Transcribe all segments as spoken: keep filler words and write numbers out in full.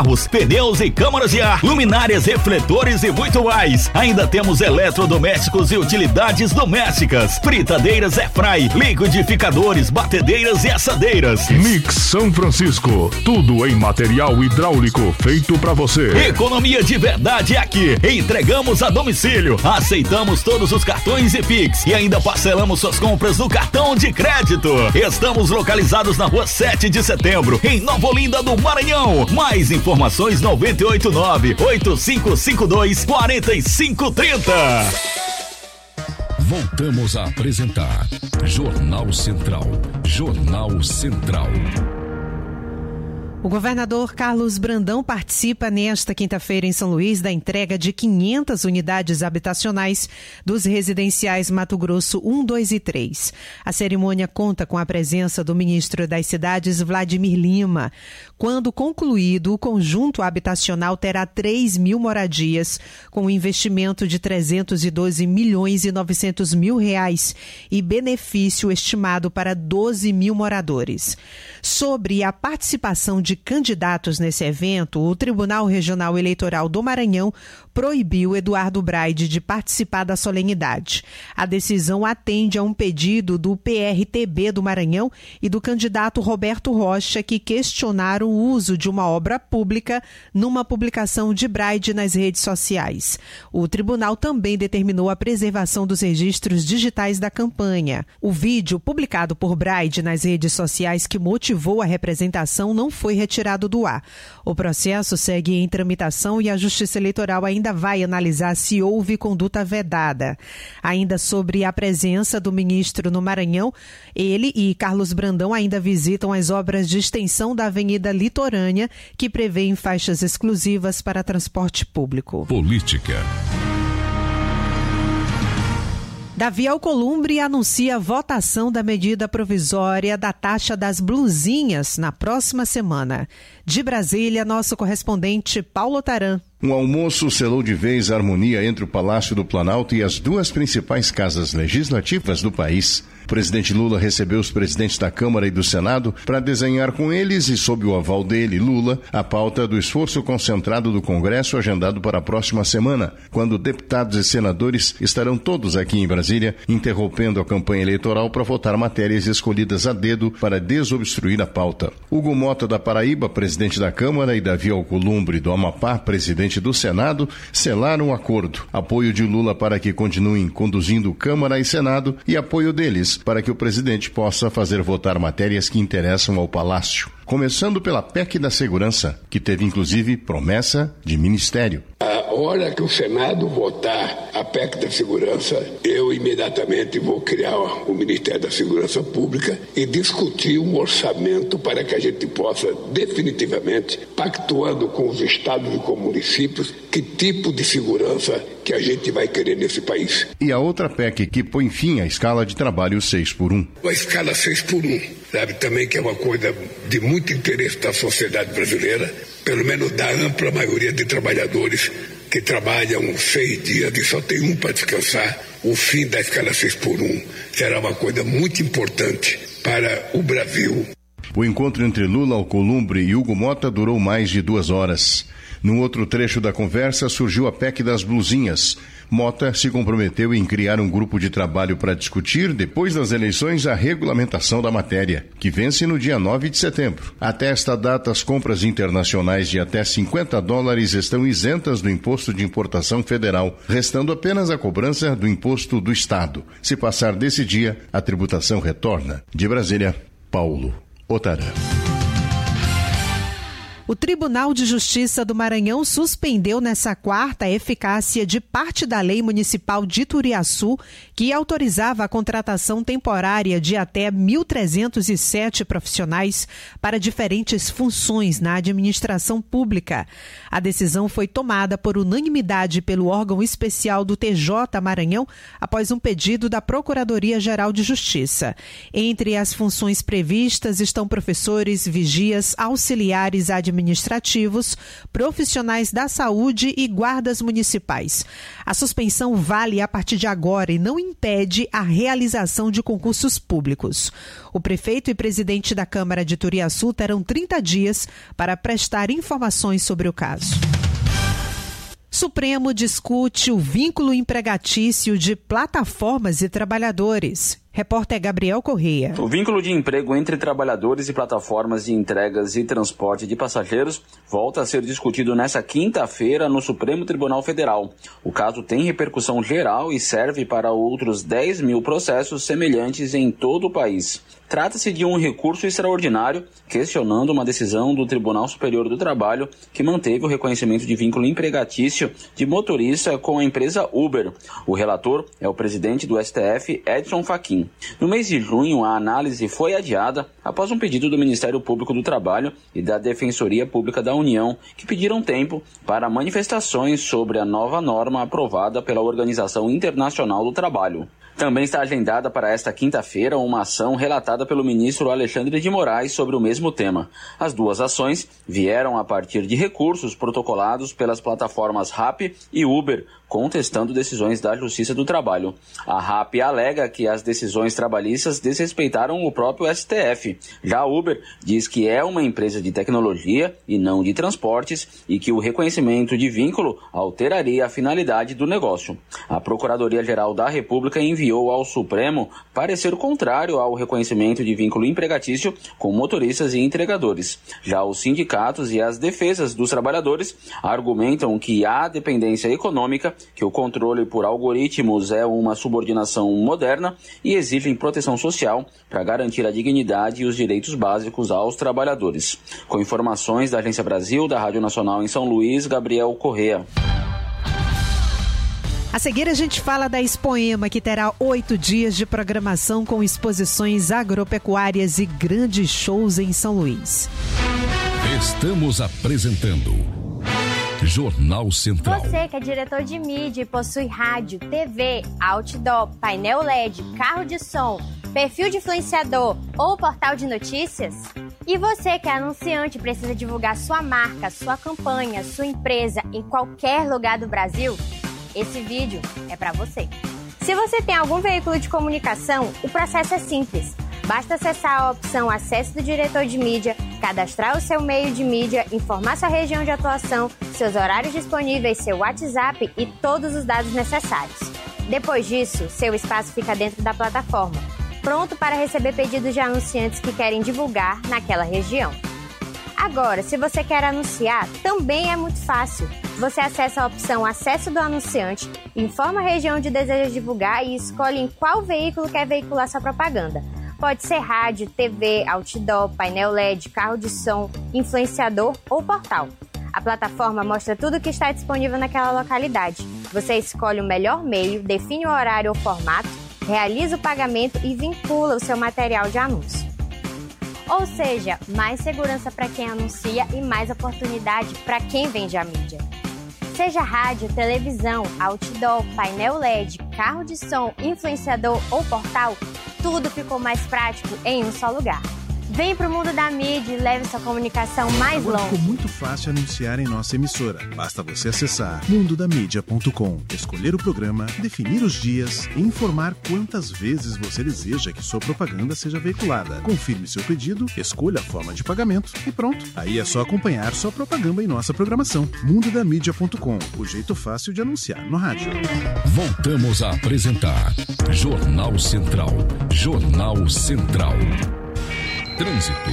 Os pneus e câmaras de ar, luminárias, refletores e muito mais. Ainda temos eletrodomésticos e utilidades domésticas, fritadeiras airfry, liquidificadores, batedeiras e assadeiras. Mix São Francisco, tudo em material hidráulico feito pra você. Economia de verdade aqui. Entregamos a domicílio. Aceitamos todos os cartões e Pix e ainda parcelamos suas compras no cartão de crédito. Estamos localizados na rua sete de setembro, em Nova Olinda do Maranhão. Mais informações Informações nove oito nove, oito cinco cinco dois, quatro cinco três zero. Voltamos a apresentar Jornal Central. Jornal Central. O governador Carlos Brandão participa nesta quinta-feira em São Luís da entrega de quinhentas unidades habitacionais dos residenciais Mato Grosso um, dois e três. A cerimônia conta com a presença do ministro das Cidades, Vladimir Lima. Quando concluído, o conjunto habitacional terá três mil moradias, com um investimento de trezentos e doze milhões e novecentos mil reais e benefício estimado para doze mil moradores. Sobre a participação de de candidatos nesse evento, o Tribunal Regional Eleitoral do Maranhão proibiu Eduardo Braide de participar da solenidade. A decisão atende a um pedido do P R T B do Maranhão e do candidato Roberto Rocha, que questionaram o uso de uma obra pública numa publicação de Braide nas redes sociais. O tribunal também determinou a preservação dos registros digitais da campanha. O vídeo publicado por Braide nas redes sociais que motivou a representação não foi retirado do ar. O processo segue em tramitação e a Justiça Eleitoral ainda vai analisar se houve conduta vedada. Ainda sobre a presença do ministro no Maranhão, ele e Carlos Brandão ainda visitam as obras de extensão da Avenida Litorânea, que prevêem faixas exclusivas para transporte público. Política. Davi Alcolumbre anuncia a votação da medida provisória da taxa das blusinhas na próxima semana. De Brasília, nosso correspondente Paulo Taran. Um almoço selou de vez a harmonia entre o Palácio do Planalto e as duas principais casas legislativas do país. O presidente Lula recebeu os presidentes da Câmara e do Senado para desenhar com eles e sob o aval dele, Lula, a pauta do esforço concentrado do Congresso agendado para a próxima semana, quando deputados e senadores estarão todos aqui em Brasília, interrompendo a campanha eleitoral para votar matérias escolhidas a dedo para desobstruir a pauta. Hugo Mota da Paraíba, presidente da Câmara, e Davi Alcolumbre do Amapá, presidente do Senado, selaram um acordo. Apoio de Lula para que continuem conduzindo Câmara e Senado e apoio deles para que o presidente possa fazer votar matérias que interessam ao Palácio. Começando pela P E C da Segurança, que teve inclusive promessa de ministério. A hora que o Senado votar a P E C da Segurança, eu imediatamente vou criar o Ministério da Segurança Pública e discutir um orçamento para que a gente possa definitivamente, pactuando com os estados e com municípios, que tipo de segurança que a gente vai querer nesse país. E a outra P E C que põe fim à escala de trabalho seis por um. A escala seis por um, sabe, também que é uma coisa de muito interesse da sociedade brasileira, pelo menos da ampla maioria de trabalhadores que trabalham seis dias e só tem um para descansar. O fim da escala seis por um será uma coisa muito importante para o Brasil. O encontro entre Lula, Alcolumbre e Hugo Mota durou mais de duas horas. Num outro trecho da conversa surgiu a P E C das blusinhas. Mota se comprometeu em criar um grupo de trabalho para discutir, depois das eleições, a regulamentação da matéria, que vence no dia nove de setembro. Até esta data, as compras internacionais de até cinquenta dólares estão isentas do imposto de importação federal, restando apenas a cobrança do imposto do Estado. Se passar desse dia, a tributação retorna. De Brasília, Paulo Otarã. O Tribunal de Justiça do Maranhão suspendeu nessa quarta a eficácia de parte da Lei Municipal de Turiaçu, que autorizava a contratação temporária de até mil trezentos e sete profissionais para diferentes funções na administração pública. A decisão foi tomada por unanimidade pelo órgão especial do T J Maranhão após um pedido da Procuradoria-Geral de Justiça. Entre as funções previstas estão professores, vigias, auxiliares administrativos, administrativos, profissionais da saúde e guardas municipais. A suspensão vale a partir de agora e não impede a realização de concursos públicos. O prefeito e presidente da Câmara de Turiaçu terão trinta dias para prestar informações sobre o caso. Supremo discute o vínculo empregatício de plataformas e trabalhadores. Repórter Gabriel Correia. O vínculo de emprego entre trabalhadores e plataformas de entregas e transporte de passageiros volta a ser discutido nesta quinta-feira no Supremo Tribunal Federal. O caso tem repercussão geral e serve para outros dez mil processos semelhantes em todo o país. Trata-se de um recurso extraordinário questionando uma decisão do Tribunal Superior do Trabalho que manteve o reconhecimento de vínculo empregatício de motorista com a empresa Uber. O relator é o presidente do S T F, Edson Fachin. No mês de junho, a análise foi adiada após um pedido do Ministério Público do Trabalho e da Defensoria Pública da União, que pediram tempo para manifestações sobre a nova norma aprovada pela Organização Internacional do Trabalho. Também está agendada para esta quinta-feira uma ação relatada pelo ministro Alexandre de Moraes sobre o mesmo tema. As duas ações vieram a partir de recursos protocolados pelas plataformas Rappi e Uber, contestando decisões da Justiça do Trabalho. A Rappi alega que as decisões trabalhistas desrespeitaram o próprio S T F. Já a Uber diz que é uma empresa de tecnologia e não de transportes e que o reconhecimento de vínculo alteraria a finalidade do negócio. A Procuradoria-Geral da República enviou ao Supremo parecer contrário ao reconhecimento de vínculo empregatício com motoristas e entregadores. Já os sindicatos e as defesas dos trabalhadores argumentam que há dependência econômica, que o controle por algoritmos é uma subordinação moderna e exigem proteção social para garantir a dignidade e os direitos básicos aos trabalhadores. Com informações da Agência Brasil, da Rádio Nacional em São Luís, Gabriel Correia. A seguir a gente fala da Expoema, que terá oito dias de programação com exposições agropecuárias e grandes shows em São Luís. Estamos apresentando Jornal Central. Você que é diretor de mídia e possui rádio, T V, outdoor, painel L E D, carro de som, perfil de influenciador ou portal de notícias? E você que é anunciante e precisa divulgar sua marca, sua campanha, sua empresa em qualquer lugar do Brasil? Esse vídeo é para você. Se você tem algum veículo de comunicação, o processo é simples. Basta acessar a opção Acesso do Diretor de Mídia, cadastrar o seu meio de mídia, informar sua região de atuação, seus horários disponíveis, seu WhatsApp e todos os dados necessários. Depois disso, seu espaço fica dentro da plataforma, pronto para receber pedidos de anunciantes que querem divulgar naquela região. Agora, se você quer anunciar, também é muito fácil. Você acessa a opção Acesso do Anunciante, informa a região onde deseja divulgar e escolhe em qual veículo quer veicular sua propaganda. Pode ser rádio, T V, outdoor, painel L E D, carro de som, influenciador ou portal. A plataforma mostra tudo o que está disponível naquela localidade. Você escolhe o melhor meio, define o horário ou formato, realiza o pagamento e vincula o seu material de anúncio. Ou seja, mais segurança para quem anuncia e mais oportunidade para quem vende a mídia. Seja rádio, televisão, outdoor, painel L E D, carro de som, influenciador ou portal, tudo ficou mais prático em um só lugar. Vem pro mundo da mídia e leve sua comunicação mais Agora longe. Ficou muito fácil anunciar em nossa emissora. Basta você acessar mundo da mídia ponto com, escolher o programa, definir os dias e informar quantas vezes você deseja que sua propaganda seja veiculada. Confirme seu pedido, escolha a forma de pagamento e pronto. Aí é só acompanhar sua propaganda em nossa programação. mundo da mídia ponto com, o jeito fácil de anunciar no rádio. Voltamos a apresentar Jornal Central. Jornal Central. Trânsito.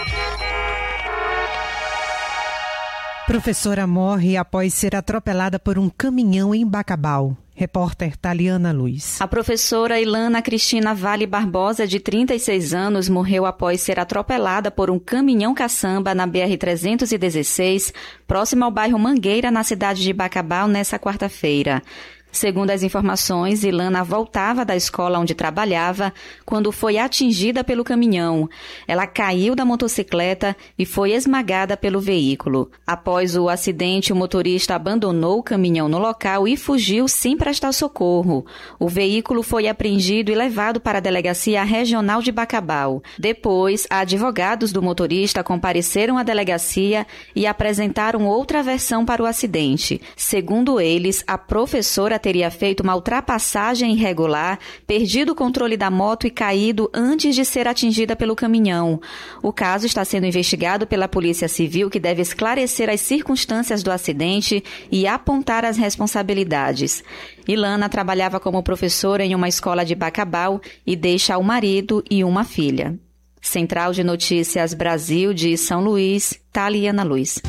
Professora morre após ser atropelada por um caminhão em Bacabal. Repórter Taliana Luz. A professora Ilana Cristina Vale Barbosa, de trinta e seis anos, morreu após ser atropelada por um caminhão caçamba na B R trezentos e dezesseis, próximo ao bairro Mangueira, na cidade de Bacabal, nesta quarta-feira. Segundo as informações, Ilana voltava da escola onde trabalhava quando foi atingida pelo caminhão. Ela caiu da motocicleta e foi esmagada pelo veículo. Após o acidente, o motorista abandonou o caminhão no local e fugiu sem prestar socorro. O veículo foi apreendido e levado para a Delegacia Regional de Bacabal. Depois, advogados do motorista compareceram à delegacia e apresentaram outra versão para o acidente. Segundo eles, a professora teria feito uma ultrapassagem irregular, perdido o controle da moto e caído antes de ser atingida pelo caminhão. O caso está sendo investigado pela Polícia Civil, que deve esclarecer as circunstâncias do acidente e apontar as responsabilidades. Ilana trabalhava como professora em uma escola de Bacabal e deixa o marido e uma filha. Central de Notícias Brasil de São Luís, Taliana Luz.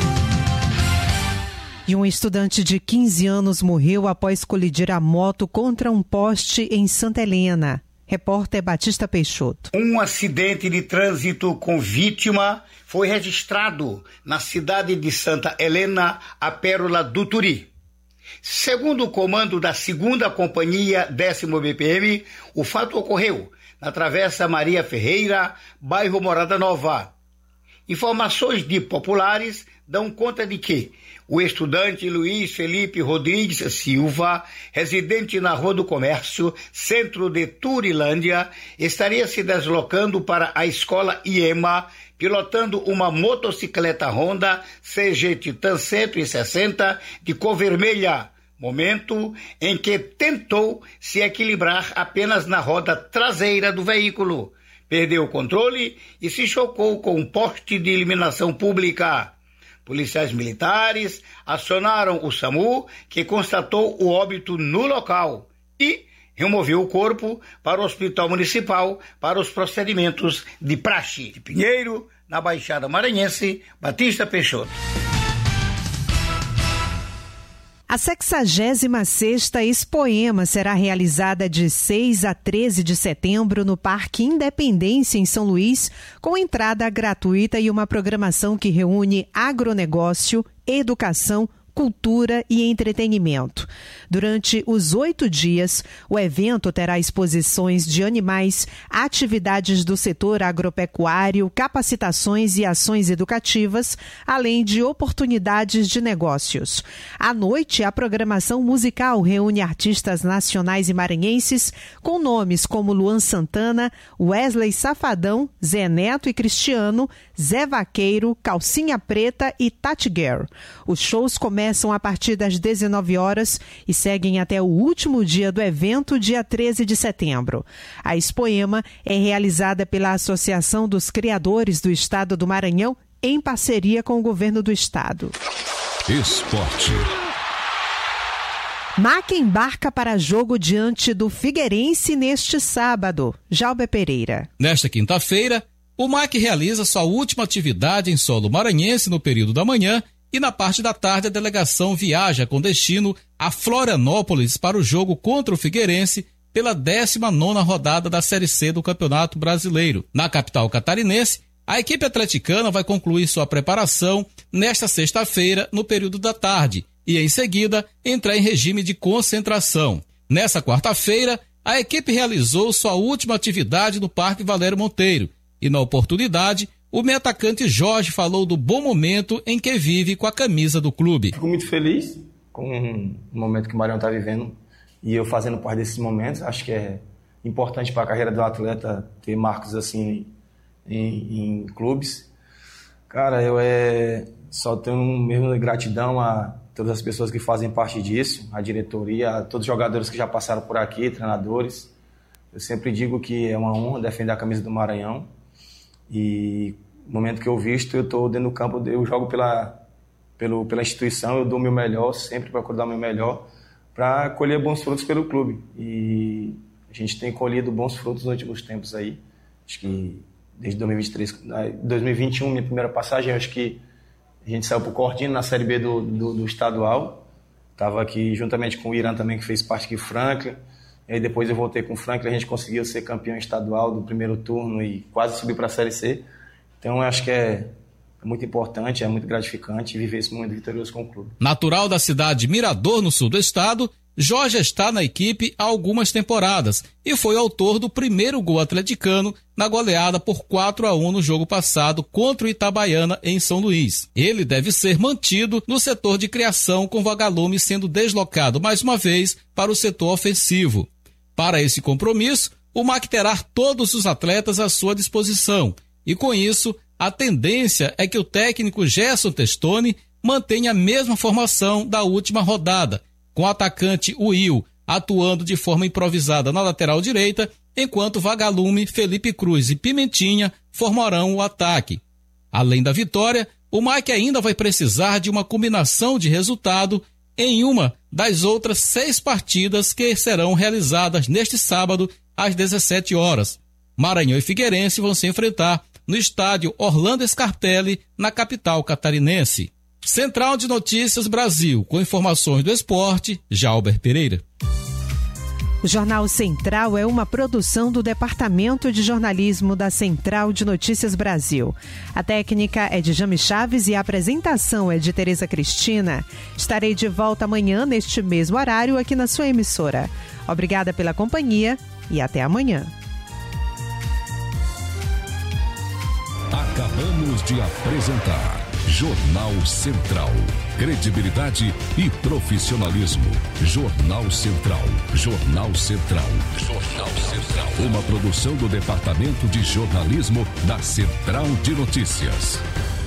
E um estudante de quinze anos morreu após colidir a moto contra um poste em Santa Helena. Repórter Batista Peixoto. Um acidente de trânsito com vítima foi registrado na cidade de Santa Helena, a Pérola do Turi. Segundo o comando da segunda Companhia décimo B P M, o fato ocorreu na Travessa Maria Ferreira, bairro Morada Nova. Informações de populares dão conta de que o estudante Luiz Felipe Rodrigues Silva, residente na Rua do Comércio, centro de Turilândia, estaria se deslocando para a escola IEMA, pilotando uma motocicleta Honda C G Titan cento e sessenta de cor vermelha, momento em que tentou se equilibrar apenas na roda traseira do veículo. Perdeu o controle e se chocou com um poste de iluminação pública. Policiais militares acionaram o SAMU, que constatou o óbito no local e removeu o corpo para o Hospital Municipal para os procedimentos de praxe. De Pinheiro, na Baixada Maranhense, Batista Peixoto. A sexagésima sexta Expoema será realizada de seis a treze de setembro no Parque Independência, em São Luís, com entrada gratuita e uma programação que reúne agronegócio, educação, cultura e entretenimento. Durante os oito dias, o evento terá exposições de animais, atividades do setor agropecuário, capacitações e ações educativas, além de oportunidades de negócios. À noite, a programação musical reúne artistas nacionais e maranhenses com nomes como Luan Santana, Wesley Safadão, Zé Neto e Cristiano, Zé Vaqueiro, Calcinha Preta e Tati Girl. Os shows começam Começam a partir das dezenove horas e seguem até o último dia do evento, dia treze de setembro. A Expoema é realizada pela Associação dos Criadores do Estado do Maranhão, em parceria com o governo do estado. Esporte. Maca embarca para jogo diante do Figueirense neste sábado. Jalber Pereira. Nesta quinta-feira, o M A C realiza sua última atividade em solo maranhense no período da manhã. E na parte da tarde, a delegação viaja com destino a Florianópolis para o jogo contra o Figueirense pela décima nona rodada da Série C do Campeonato Brasileiro. Na capital catarinense, a equipe atleticana vai concluir sua preparação nesta sexta-feira, no período da tarde, e em seguida entrar em regime de concentração. Nessa quarta-feira, a equipe realizou sua última atividade no Parque Valério Monteiro e, na oportunidade, o meio atacante Jorge falou do bom momento em que vive com a camisa do clube. Fico muito feliz com o momento que o Maranhão está vivendo e eu fazendo parte desses momentos. Acho que é importante para a carreira do atleta ter marcos assim em, em clubes. Cara, eu é, só tenho mesmo gratidão a todas as pessoas que fazem parte disso, a diretoria, a todos os jogadores que já passaram por aqui, treinadores. Eu sempre digo que é uma honra defender a camisa do Maranhão. E no momento que eu visto, eu estou dentro do campo, eu jogo pela, pelo, pela instituição, eu dou o meu melhor, sempre procuro dar o meu melhor para colher bons frutos pelo clube. E a gente tem colhido bons frutos nos últimos tempos aí. Acho que desde dois mil e vinte e três, dois mil e vinte e um, minha primeira passagem, acho que a gente saiu para o Cordino na Série B do, do, do estadual. Estava aqui juntamente com o Irã também, que fez parte aqui, Franklin. E aí depois eu voltei com o Franklin, a gente conseguiu ser campeão estadual do primeiro turno e quase subir para a Série C. Então eu acho que é muito importante, é muito gratificante viver esse momento vitorioso com o clube. Natural da cidade de Mirador, no sul do estado, Jorge está na equipe há algumas temporadas e foi autor do primeiro gol atleticano na goleada por quatro a um no jogo passado contra o Itabaiana em São Luís. Ele deve ser mantido no setor de criação, com Vagalume sendo deslocado mais uma vez para o setor ofensivo. Para esse compromisso, o M A C terá todos os atletas à sua disposição e, com isso, a tendência é que o técnico Gerson Testoni mantenha a mesma formação da última rodada, com o atacante Will atuando de forma improvisada na lateral direita, enquanto Vagalume, Felipe Cruz e Pimentinha formarão o ataque. Além da vitória, o M A C ainda vai precisar de uma combinação de resultado em uma das outras seis partidas que serão realizadas neste sábado às dezessete horas. Maranhão e Figueirense vão se enfrentar no estádio Orlando Scarpelli, na capital catarinense. Central de Notícias Brasil, com informações do esporte, Jalber Pereira. O Jornal Central é uma produção do Departamento de Jornalismo da Central de Notícias Brasil. A técnica é de Jame Chaves e a apresentação é de Tereza Cristina. Estarei de volta amanhã neste mesmo horário aqui na sua emissora. Obrigada pela companhia e até amanhã. Acabamos de apresentar Jornal Central. Credibilidade e profissionalismo. Jornal Central. Jornal Central. Jornal Central. Uma produção do Departamento de Jornalismo da Central de Notícias.